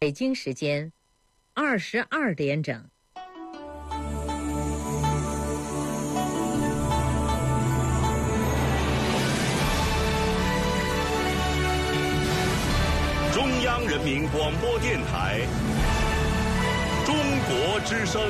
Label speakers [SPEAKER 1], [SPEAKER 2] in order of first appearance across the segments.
[SPEAKER 1] 北京时间22点整。
[SPEAKER 2] 中央人民广播电台中国之声。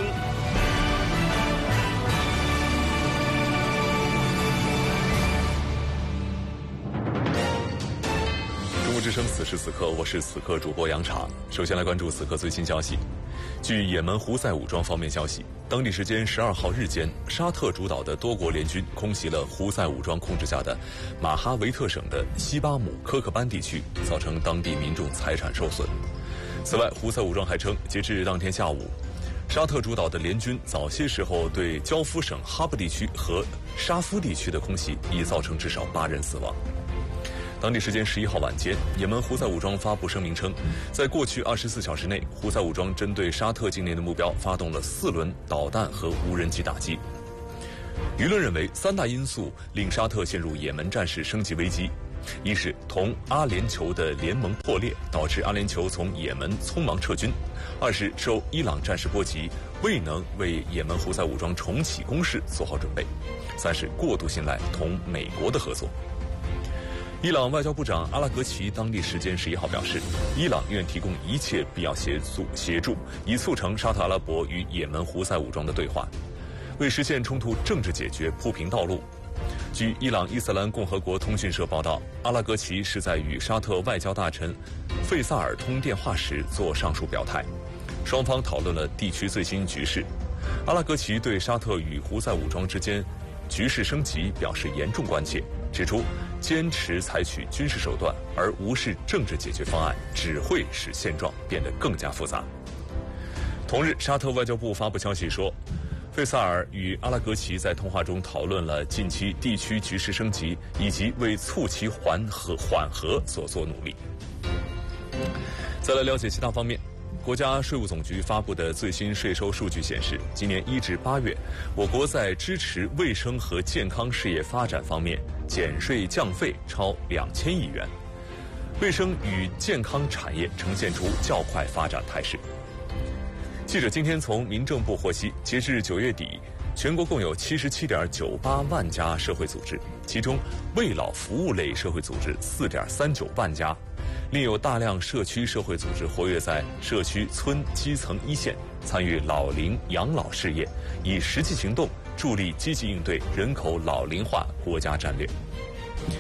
[SPEAKER 2] 中国之声，此时此刻，我是此刻主播杨昶。首先来关注此刻最新消息。据也门胡塞武装方面消息，当地时间12号日间，沙特主导的多国联军空袭了胡塞武装控制下的马哈维特省的西巴姆科克班地区，造成当地民众财产受损。此外，胡塞武装还称，截至当天下午，沙特主导的联军早些时候对焦夫省哈布地区和沙夫地区的空袭已造成至少8人死亡。当地时间11号晚间，也门胡塞武装发布声明称，在过去24小时内，胡塞武装针对沙特境内的目标发动了4轮导弹和无人机打击。舆论认为，3大因素令沙特陷入也门战事升级危机：一是同阿联酋的联盟破裂，导致阿联酋从也门匆忙撤军；二是受伊朗战事波及，未能为也门胡塞武装重启攻势做好准备；三是过度信赖同美国的合作。伊朗外交部长阿拉格齐当地时间11号表示，伊朗愿提供一切必要协助，以促成沙特阿拉伯与也门胡塞武装的对话，为实现冲突政治解决铺平道路。据伊朗伊斯兰共和国通讯社报道，阿拉格齐是在与沙特外交大臣费萨尔通电话时做上述表态，双方讨论了地区最新局势。阿拉格齐对沙特与胡塞武装之间局势升级表示严重关切，指出坚持采取军事手段而无视政治解决方案，只会使现状变得更加复杂。同日，沙特外交部发布消息说，费萨尔与阿拉格齐在通话中讨论了近期地区局势升级以及为促其缓和所做努力。再来了解其他方面。国家税务总局发布的最新税收数据显示，今年1至8月，我国在支持卫生和健康事业发展方面减税降费超2000亿元，卫生与健康产业呈现出较快发展态势。记者今天从民政部获悉，截至9月底，全国共有77.98万家社会组织，其中为老服务类社会组织4.39万家，另有大量社区社会组织活跃在社区村基层一线，参与老龄养老事业，以实际行动助力积极应对人口老龄化国家战略。